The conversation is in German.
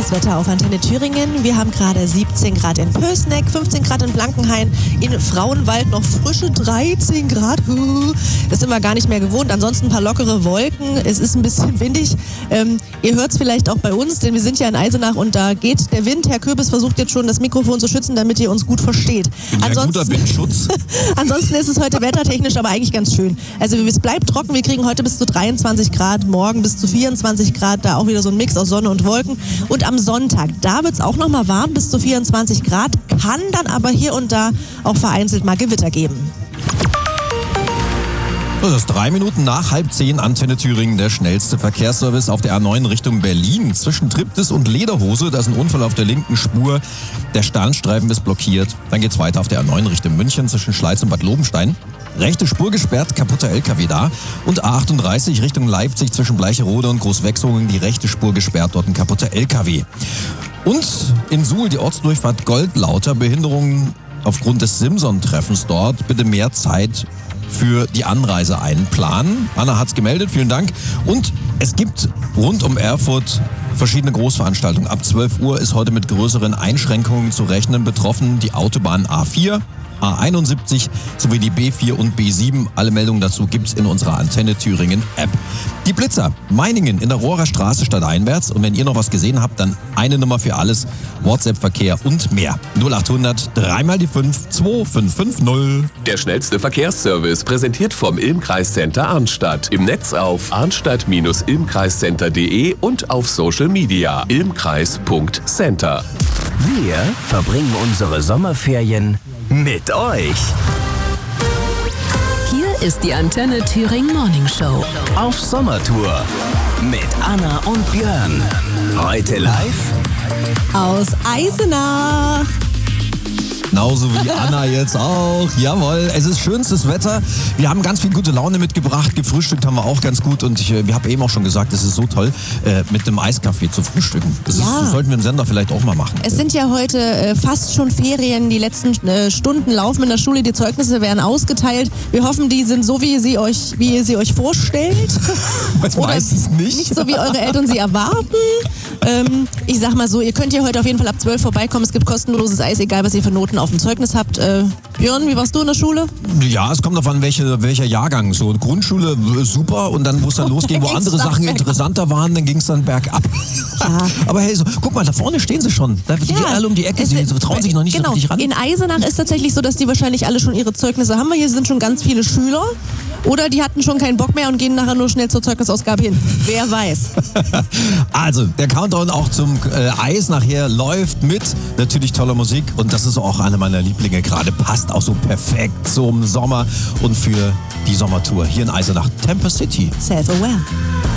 das Wetter auf Antenne Thüringen. Wir haben gerade 17 Grad in Pößneck, 15 Grad in Blankenhain, in Frauenwald noch frische 13 Grad. Das sind wir gar nicht mehr gewohnt. Ansonsten ein paar lockere Wolken. Es ist ein bisschen windig. Ihr hört es vielleicht auch bei uns, denn wir sind ja in Eisenach und da geht der Wind. Herr Köbis versucht jetzt schon, das Mikrofon zu schützen, damit ihr uns gut versteht. Ein guter Windschutz. Ansonsten ist es heute wettertechnisch aber eigentlich ganz schön. Also es bleibt trocken. Wir kriegen heute bis zu 23 Grad, morgen bis zu 24 Grad. Da auch wieder so ein Mix aus Sonne und Wolken. Und am Sonntag, da wird es auch nochmal warm, bis zu 24 Grad. Kann dann aber hier und da auch vereinzelt mal Gewitter geben. Das ist 3 Minuten nach 9:30, Antenne Thüringen, der schnellste Verkehrsservice auf der A9 Richtung Berlin. Zwischen Triptis und Lederhose, da ist ein Unfall auf der linken Spur. Der Sternstreifen ist blockiert. Dann geht's weiter auf der A9 Richtung München zwischen Schleiz und Bad Lobenstein. Rechte Spur gesperrt, kaputter LKW da. Und A38 Richtung Leipzig zwischen Bleicherode und Großwechsungen, die rechte Spur gesperrt, dort ein kaputter LKW. Und in Suhl die Ortsdurchfahrt Goldlauter, Behinderungen aufgrund des Simson-Treffens dort. Bitte mehr Zeit für die Anreise einplanen. Anna hat's gemeldet, vielen Dank. Und es gibt rund um Erfurt verschiedene Großveranstaltungen. Ab 12 Uhr ist heute mit größeren Einschränkungen zu rechnen. Betroffen die Autobahn A4, A71 sowie die B4 und B7. Alle Meldungen dazu gibt's in unserer Antenne Thüringen App. Die Blitzer, Meiningen in der Rohrer Straße stadteinwärts. Und wenn ihr noch was gesehen habt, dann eine Nummer für alles, WhatsApp-Verkehr und mehr. 0800 3 mal die 5 2550. Der schnellste Verkehrsservice präsentiert vom Ilm-Kreiscenter Arnstadt. Im Netz auf arnstadt-ilmkreiscenter.de und auf Social Media ilmkreis.center. Wir verbringen unsere Sommerferien mit euch. Hier ist die Antenne Thüringen Morning Show. Auf Sommertour mit Anna und Björn. Heute live Aus Eisenach. Genauso wie Anna jetzt auch. Jawohl, es ist schönstes Wetter. Wir haben ganz viel gute Laune mitgebracht. Gefrühstückt haben wir auch ganz gut. Und ich habe eben auch schon gesagt, es ist so toll, mit einem Eiskaffee zu frühstücken. Das sollten wir im Sender vielleicht auch mal machen. Es sind ja heute fast schon Ferien. Die letzten Stunden laufen in der Schule. Die Zeugnisse werden ausgeteilt. Wir hoffen, die sind so, wie ihr sie euch vorstellt. Oder meistens nicht. Nicht so, wie eure Eltern sie erwarten. Ich sag mal so, ihr könnt hier heute auf jeden Fall ab 12 vorbeikommen. Es gibt kostenloses Eis, egal was ihr für Noten auf dem Zeugnis habt. Björn, wie warst du in der Schule? Ja, es kommt darauf an, welcher Jahrgang. So Grundschule super und dann, wo es dann losging, wo andere Sachen interessanter waren, dann ging es dann bergab. Ja. Aber hey, so, guck mal, da vorne stehen sie schon. Da die alle um die Ecke, sie trauen sich noch nicht so richtig ran. In Eisenach ist tatsächlich so, dass die wahrscheinlich alle schon ihre Zeugnisse haben. Hier sind schon ganz viele Schüler. Oder die hatten schon keinen Bock mehr und gehen nachher nur schnell zur Zeugnisausgabe hin. Wer weiß. Also, der Countdown auch zum Eis nachher läuft mit natürlich toller Musik. Und das ist auch eine meiner Lieblinge gerade. Passt auch so perfekt zum Sommer und für die Sommertour hier in Eisenach. Temper City. Self-aware.